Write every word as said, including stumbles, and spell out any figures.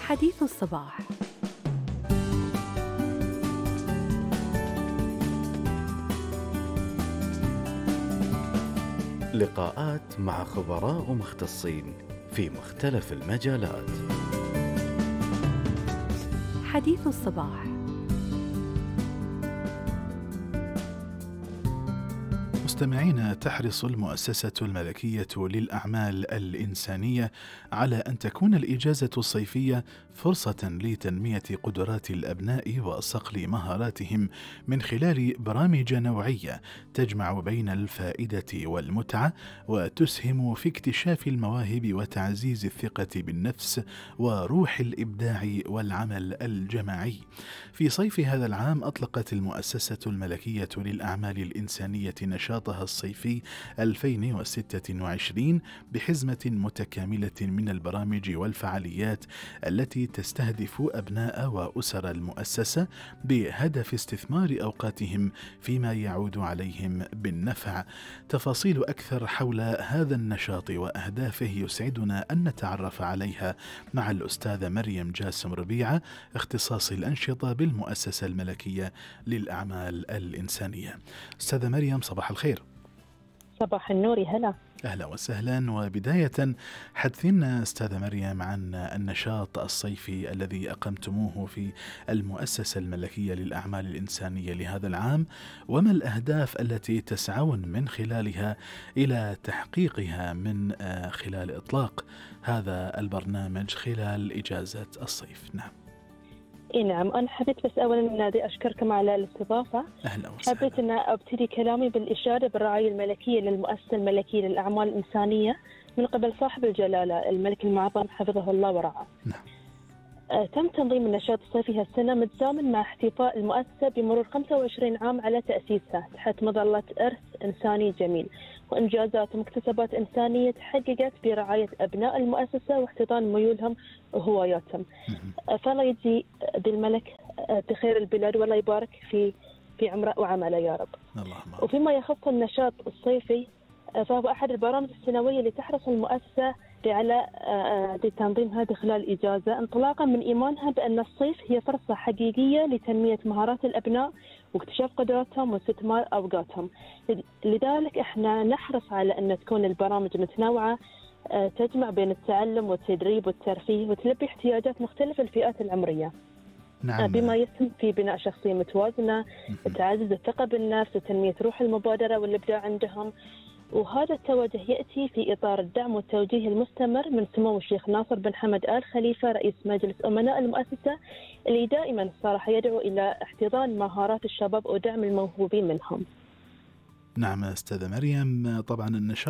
حديث الصباح. لقاءات مع خبراء مختصين في مختلف المجالات. حديث الصباح. مستمعين، تحرص المؤسسة الملكية للأعمال الإنسانية على أن تكون الإجازة الصيفية فرصة لتنمية قدرات الأبناء وصقل مهاراتهم من خلال برامج نوعية تجمع بين الفائدة والمتعة، وتسهم في اكتشاف المواهب وتعزيز الثقة بالنفس وروح الإبداع والعمل الجماعي. في صيف هذا العام أطلقت المؤسسة الملكية للأعمال الإنسانية نشاط الصيفي ألفين وستة وعشرين بحزمة متكاملة من البرامج والفعاليات التي تستهدف أبناء وأسر المؤسسة بهدف استثمار أوقاتهم فيما يعود عليهم بالنفع. تفاصيل أكثر حول هذا النشاط وأهدافه يسعدنا أن نتعرف عليها مع الأستاذة مريم جاسم ربيعة، اختصاص الأنشطة بالمؤسسة الملكية للأعمال الإنسانية. أستاذة مريم، صباح الخير. صباح النور، هلا. أهلا وسهلا. وبداية حدثينا أستاذة مريم عن النشاط الصيفي الذي أقمتموه في المؤسسة الملكية للأعمال الإنسانية لهذا العام، وما الأهداف التي تسعون من خلالها إلى تحقيقها من خلال إطلاق هذا البرنامج خلال إجازة الصيف. نعم. إيه نعم، أنا حبيت بس أولا بدي أشكركم على الاستضافة. أهلا وسهلا. حبيت أن أبتدي كلامي بالإشارة بالرعاية الملكية للمؤسسة الملكية للأعمال الإنسانية من قبل صاحب الجلالة الملك المعظم حفظه الله ورعاه. نعم. آه، تم تنظيم النشاط الصيفي هالسنة متزامن مع احتفاء المؤسسة بمرور خمسة وعشرين عام على تأسيسها تحت مظلة إرث إنساني جميل، وإنجازات ومكتسبات إنسانية تحققت برعاية أبناء المؤسسة واحتضان ميولهم وهواياتهم. فالله يجزي ذي الملك بخير البلاد، والله يبارك في في عمره وعمله يا رب. اللهم. وفيما يخص النشاط الصيفي فهو أحد البرامج السنوية اللي تحرص المؤسسة على تنظيم هذه خلال الإجازة، انطلاقا من إيمانها بأن الصيف هي فرصة حقيقية لتنمية مهارات الأبناء واكتشاف قدراتهم واستثمار أوقاتهم. لذلك احنا نحرص على أن تكون البرامج متنوعة تجمع بين التعلم والتدريب والترفيه وتلبي احتياجات مختلف الفئات العمرية. نعم. بما يسهم في بناء شخصية متوازنة، تعزيز الثقة بالنفس وتنمية روح المبادرة والإبداع عندهم. وهذا التوجه يأتي في إطار الدعم والتوجيه المستمر من سمو الشيخ ناصر بن حمد آل خليفة رئيس مجلس أمناء المؤسسة، اللي دائما صراحة يدعو إلى احتضان مهارات الشباب ودعم الموهوبين منهم. نعم أستاذة مريم، طبعا النشاط